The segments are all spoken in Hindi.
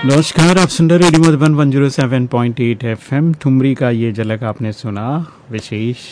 नमस्कार, आप सुन रहे रेडियो मधुबन 107.8 एफएम। ठुमरी का ये झलक आपने सुना। विशेष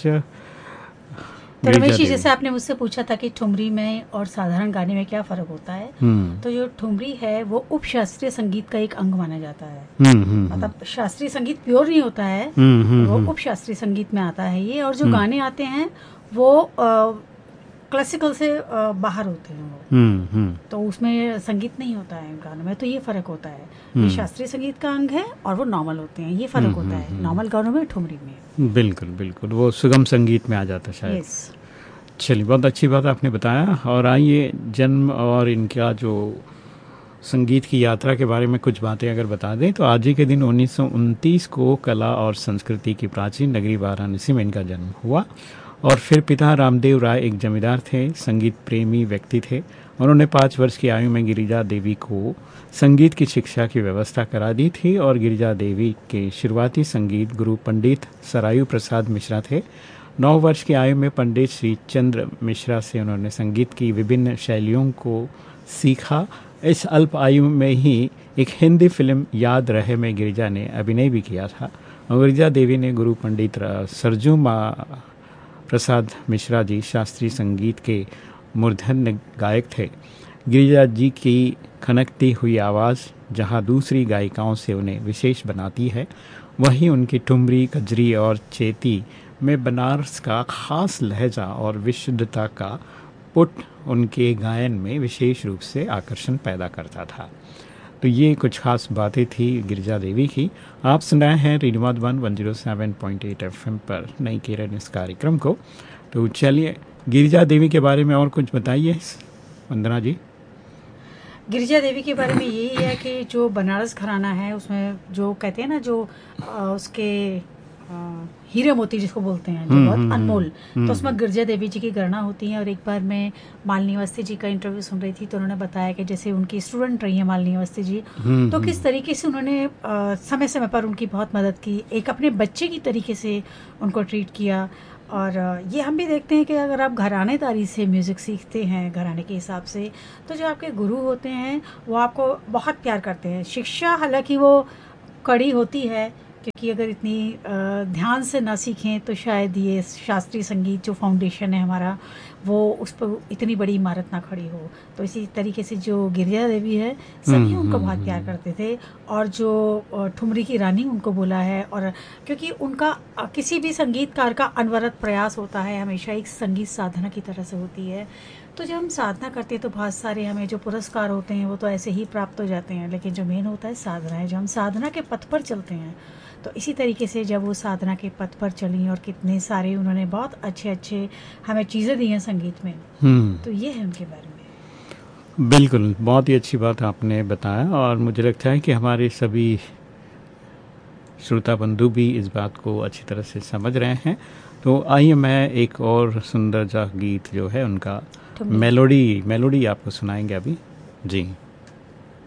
तो रमेश जी, जैसे आपने मुझसे पूछा था कि ठुमरी में और साधारण गाने में क्या फ़र्क होता है, तो जो ठुमरी है वो उप शास्त्रीय संगीत का एक अंग माना जाता है। मतलब शास्त्रीय संगीत प्योर नहीं होता है, वो उप शास्त्रीय संगीत में आता है ये। और जो गाने आते हैं वो क्लासिकल से बाहर होते हैं वो, तो उसमें संगीत नहीं होता है गानों में। तो ये फ़र्क होता है, ये शास्त्रीय संगीत का अंग है और वो नॉर्मल होते हैं, ये फ़र्क होता है नॉर्मल गानों में, ठुमरी में। बिल्कुल बिल्कुल, वो सुगम संगीत में आ जाता है शायद। चलिए, बहुत अच्छी बात आपने बताया। और आइए, जन्म और इनका जो संगीत की यात्रा के बारे में कुछ बातें अगर बता दें तो आज ही के दिन 1929 को कला और संस्कृति की प्राचीन नगरी वाराणसी में इनका जन्म हुआ। और फिर पिता रामदेव राय एक जमींदार थे, संगीत प्रेमी व्यक्ति थे। उन्होंने 5 वर्ष की आयु में गिरिजा देवी को संगीत की शिक्षा की व्यवस्था करा दी थी। और गिरिजा देवी के शुरुआती संगीत गुरु पंडित सरायु प्रसाद मिश्रा थे। 9 वर्ष की आयु में पंडित श्री चंद्र मिश्रा से उन्होंने संगीत की विभिन्न शैलियों को सीखा। इस अल्प आयु में ही एक हिंदी फिल्म याद रहे में गिरिजा ने अभिनय भी किया था। और गिरिजा देवी ने गुरु पंडित सरजू प्रसाद मिश्रा जी शास्त्रीय संगीत के मूर्धन्य गायक थे। गिरिजा जी की खनकती हुई आवाज़ जहां दूसरी गायिकाओं से उन्हें विशेष बनाती है, वहीं उनकी ठुमरी, कजरी और चेती में बनारस का खास लहजा और विशुद्धता का पुट उनके गायन में विशेष रूप से आकर्षण पैदा करता था। तो ये कुछ खास बातें थी गिरिजा देवी की। आप सुन रहे हैं रेडियो मधुबन 107.8 एफएम पर नई किरण इस कार्यक्रम को। तो चलिए, गिरिजा देवी के बारे में और कुछ बताइए वंदना जी। गिरिजा देवी के बारे में यही है कि जो बनारस घराना है उसमें जो कहते हैं ना, जो उसके हीरे मोती जिसको बोलते हैं, जो बहुत अनमोल, तो उसमें गिरिजा देवी जी की गणना होती है। और एक बार मैं मालिनी अवस्थी जी का इंटरव्यू सुन रही थी तो उन्होंने बताया कि जैसे उनकी स्टूडेंट रही है मालिनी अवस्थी जी, तो किस तरीके से उन्होंने समय समय पर उनकी बहुत मदद की, एक अपने बच्चे की तरीके से उनको ट्रीट किया। और ये हम भी देखते हैं कि अगर आप घरानेदारी से म्यूज़िक सीखते हैं, घराने के हिसाब से, तो जो आपके गुरु होते हैं वो आपको बहुत प्यार करते हैं। शिक्षा हालांकि वो कड़ी होती है, क्योंकि अगर इतनी ध्यान से ना सीखें तो शायद ये शास्त्रीय संगीत जो फाउंडेशन है हमारा, वो उस पर इतनी बड़ी इमारत ना खड़ी हो। तो इसी तरीके से जो गिरिजा देवी है, सभी उनको बहुत प्यार करते थे। और जो ठुमरी की रानी उनको बोला है, और क्योंकि उनका किसी भी संगीतकार का अनवरत प्रयास होता है, हमेशा एक संगीत साधना की तरह से होती है। तो जब हम साधना करते हैं तो बहुत सारे हमें जो पुरस्कार होते हैं वो तो ऐसे ही प्राप्त हो जाते हैं, लेकिन जो मेन होता है साधना है, जो हम साधना के पथ पर चलते हैं। तो इसी तरीके से जब वो साधना के पथ पर चली और कितने सारे उन्होंने बहुत अच्छे अच्छे हमें चीज़ें दी हैं संगीत में, तो ये है उनके बारे में। बिल्कुल, बहुत ही अच्छी बात आपने बताया। और मुझे लगता है कि हमारे सभी श्रोता बंधु भी इस बात को अच्छी तरह से समझ रहे हैं। तो आइए, मैं एक और सुंदर सा गीत जो है उनका मेलोडी आपको सुनाएंगे अभी जी।